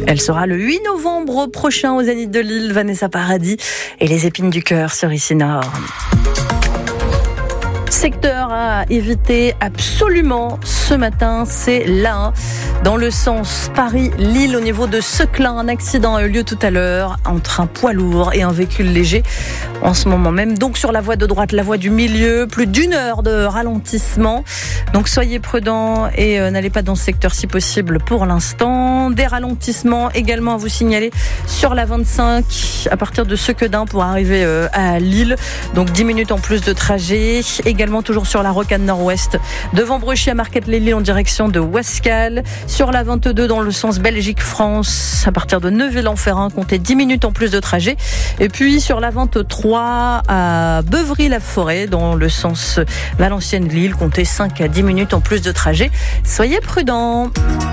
Elle sera le 8 novembre prochain au Zénith de Lille, Vanessa Paradis et les épines du cœur sur ICI Nord. Secteur à éviter absolument ce matin, c'est l'A1 dans le sens Paris-Lille au niveau de Seclin. Un accident a eu lieu tout à l'heure entre un poids lourd et un véhicule léger en ce moment même. Donc sur la voie de droite, la voie du milieu, plus d'1 heure de ralentissement. Donc soyez prudents et n'allez pas dans ce secteur si possible pour l'instant. Des ralentissements également à vous signaler sur la 25 à partir de Sequedin pour arriver à Lille. Donc 10 minutes en plus de trajet. Également toujours sur la rocade nord-ouest devant Brechy à Marquette-les-Lilles en direction de Ouascal. Sur la 22 dans le sens Belgique-France à partir de Neuville-en-Ferrain, comptez 10 minutes en plus de trajet. Et puis sur la 23 à Beuvry-la-Forêt dans le sens Valenciennes-Lille, comptez 5 à 10 minutes en plus de trajet. Soyez prudents.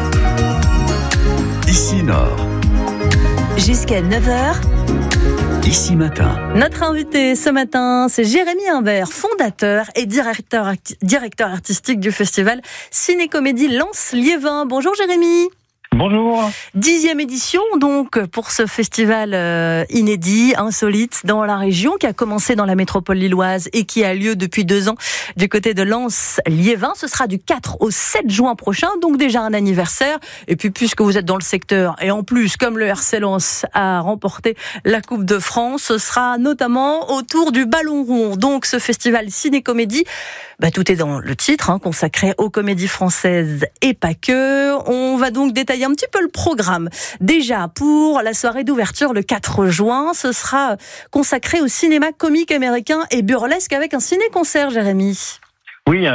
ICI Nord. Jusqu'à 9h. ICI Matin. Notre invité ce matin, c'est Jérémy Imbert, fondateur et directeur artistique du festival Ciné-Comédie Lens-Liévin. Bonjour Jérémy. Bonjour. 10e édition donc pour ce festival inédit, insolite dans la région qui a commencé dans la métropole lilloise et qui a lieu depuis 2 ans du côté de Lens-Liévin. Ce sera du 4 au 7 juin prochain, donc déjà un anniversaire. Et puis puisque vous êtes dans le secteur et en plus comme le RC Lens a remporté la Coupe de France, ce sera notamment autour du Ballon Rond. Donc ce festival Ciné-Comédie, tout est dans le titre, consacré aux comédies françaises et pas que. On va donc détailler un petit peu le programme. Déjà, pour la soirée d'ouverture le 4 juin, ce sera consacré au cinéma comique américain et burlesque avec un ciné-concert, Jérémy. Oui,